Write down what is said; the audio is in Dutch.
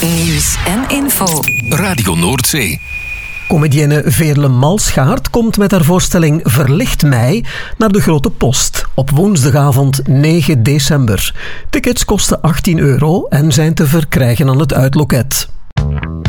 Nieuws en info. Radio Noordzee. Comedienne Veerle Malschaert komt met haar voorstelling Verlicht mij naar de Grote Post op woensdagavond 9 december. Tickets kosten €18 en zijn te verkrijgen aan het uitloket.